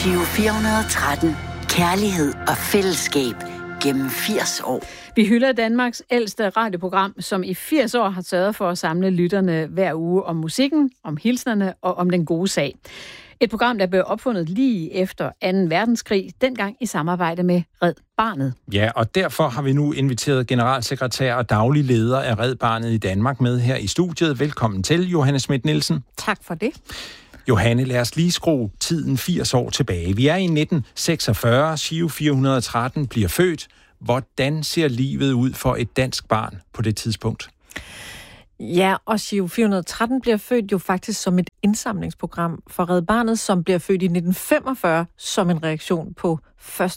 Giro 413. Kærlighed og fællesskab gennem 80 år. Vi hylder Danmarks ældste radioprogram, som i 80 år har sørget for at samle lytterne hver uge om musikken, om hilsnerne og om den gode sag. Et program, der blev opfundet lige efter 2. verdenskrig, dengang i samarbejde med Red Barnet. Ja, og derfor har vi nu inviteret generalsekretær og daglig leder af Red Barnet i Danmark med her i studiet. Velkommen til, Johanne Schmidt-Nielsen. Tak for det. Johanne, lad os lige skrue tiden 80 år tilbage. Vi er i 1946, Giro 413 bliver født. Hvordan ser livet ud for et dansk barn på det tidspunkt? Ja, og Giro 413 bliver født jo faktisk som et indsamlingsprogram for Red Barnet, som bliver født i 1945 som en reaktion på 2.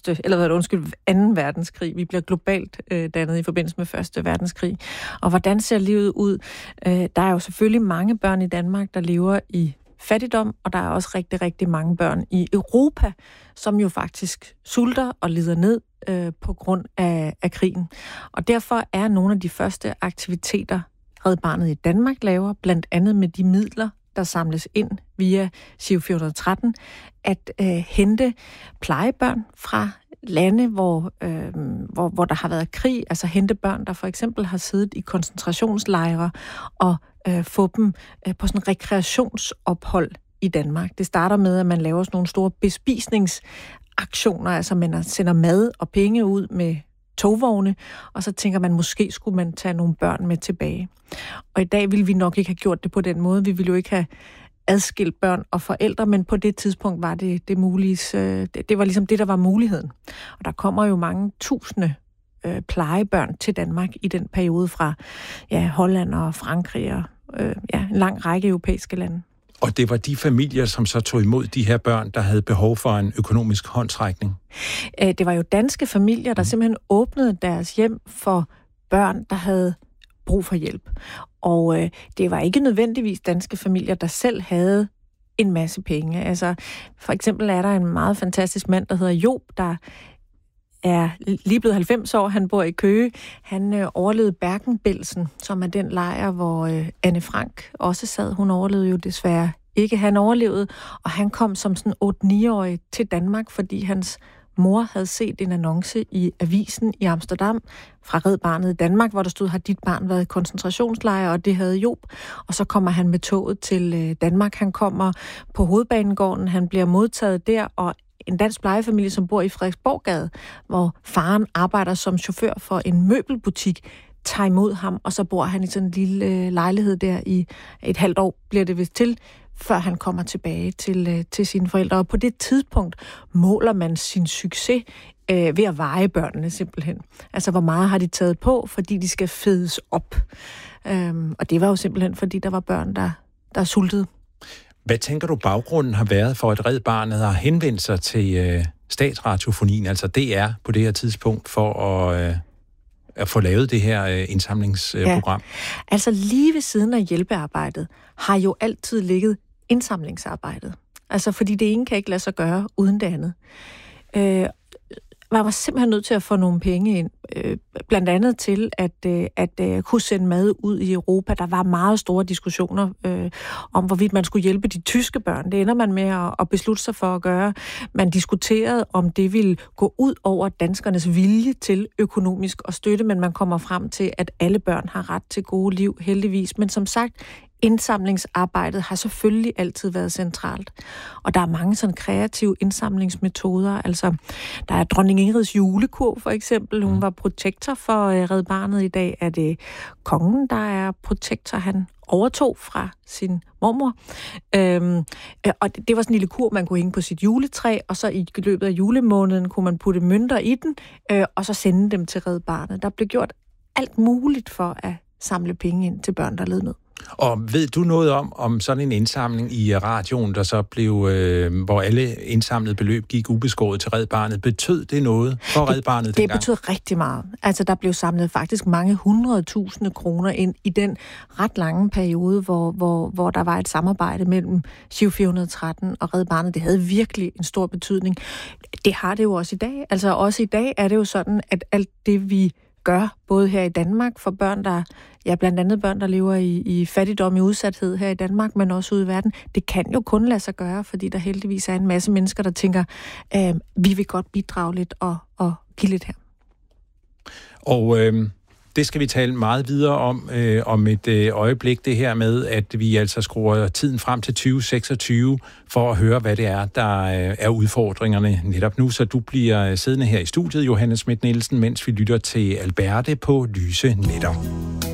verdenskrig. Vi bliver globalt dannet i forbindelse med 1. verdenskrig. Og hvordan ser livet ud? Der er jo selvfølgelig mange børn i Danmark, der lever i fattigdom, og der er også rigtig, rigtig mange børn i Europa, som jo faktisk sulter og lider ned på grund af krigen. Og derfor er nogle af de første aktiviteter, Red Barnet i Danmark laver, blandt andet med de midler, der samles ind via Giro 413, at hente plejebørn fra lande, hvor der har været krig, altså hente børn, der for eksempel har siddet i koncentrationslejre, og få dem på sådan en rekreationsophold i Danmark. Det starter med, at man laver sådan nogle store bespisningsaktioner, altså man sender mad og penge ud med togvogne, og så tænker man, måske skulle man tage nogle børn med tilbage. Og i dag ville vi nok ikke have gjort det på den måde. Vi ville jo ikke have adskilt børn og forældre, men på det tidspunkt var det mulige. Det var ligesom det, der var muligheden. Og der kommer jo mange tusinde plejebørn til Danmark i den periode fra Holland og Frankrig og en lang række europæiske lande. Og det var de familier, som så tog imod de her børn, der havde behov for en økonomisk håndsrækning? Det var jo danske familier, der simpelthen åbnede deres hjem for børn, der havde brug for hjælp. Og det var ikke nødvendigvis danske familier, der selv havde en masse penge. Altså, for eksempel er der en meget fantastisk mand, der hedder Job, der er lige blevet 90 år. Han bor i Køge. Han overlevede Bergen-Belsen, som er den lejr, hvor Anne Frank også sad. Hun overlevede jo desværre ikke. Han overlevede, og han kom som sådan 8-9-årig til Danmark, fordi hans mor havde set en annonce i avisen i Amsterdam fra Red Barnet i Danmark, hvor der stod, har dit barn været i koncentrationslejr, og det havde Job. Og så kommer han med toget til Danmark. Han kommer på Hovedbanegården, han bliver modtaget der, og en dansk plejefamilie, som bor i Frederiksborggade, hvor faren arbejder som chauffør for en møbelbutik, tager imod ham, og så bor han i sådan en lille lejlighed der i et halvt år, bliver det vist til, før han kommer tilbage til sine forældre. Og på det tidspunkt måler man sin succes ved at veje børnene simpelthen. Altså, hvor meget har de taget på, fordi de skal fedes op. Og det var jo simpelthen, fordi der var børn, der sultede. Hvad tænker du, baggrunden har været for, at Red Barnet har henvendt sig til Statsradiofonien, altså DR, på det her tidspunkt, for at få lavet det her indsamlingsprogram? Ja. Altså lige ved siden af hjælpearbejdet har jo altid ligget indsamlingsarbejdet. Altså fordi det ene kan ikke lade sig gøre uden det andet. Man var simpelthen nødt til at få nogle penge ind, blandt andet til at kunne sende mad ud i Europa. Der var meget store diskussioner om, hvorvidt man skulle hjælpe de tyske børn. Det ender man med at beslutte sig for at gøre. Man diskuterede, om det ville gå ud over danskernes vilje til økonomisk at støtte, men man kommer frem til, at alle børn har ret til gode liv, heldigvis. Men som sagt, indsamlingsarbejdet har selvfølgelig altid været centralt. Og der er mange sådan kreative indsamlingsmetoder. Altså, der er dronning Ingrids julekurv, for eksempel. Hun var protektor for Red Barnet. I dag er det kongen, der er protektor. Han overtog fra sin mormor. Og det var sådan en lille kurv, man kunne hænge på sit juletræ, og så i løbet af julemåneden kunne man putte mønter i den, og så sende dem til Red Barnet. Der blev gjort alt muligt for at samle penge ind til børn, der led nød. Og ved du noget om sådan en indsamling i radioen, der så blev, hvor alle indsamlede beløb gik ubeskåret til Red Barnet? Betød det noget for Red Barnet dengang? Det betød rigtig meget. Altså, der blev samlet faktisk mange 100.000 kroner ind i den ret lange periode, hvor der var et samarbejde mellem Giro 413 og Red Barnet. Det havde virkelig en stor betydning. Det har det jo også i dag. Altså, også i dag er det jo sådan, at alt det, vi gør, både her i Danmark for børn, blandt andet børn, der lever i fattigdom, i udsathed her i Danmark, men også ude i verden. Det kan jo kun lade sig gøre, fordi der heldigvis er en masse mennesker, der tænker, vi vil godt bidrage lidt og give lidt her. Og det skal vi tale meget videre om et øjeblik, det her med, at vi altså skruer tiden frem til 2026 for at høre, hvad det er, der er udfordringerne netop nu. Så du bliver siddende her i studiet, Johanne Schmidt Nielsen, mens vi lytter til Alberte på Lyse Netter.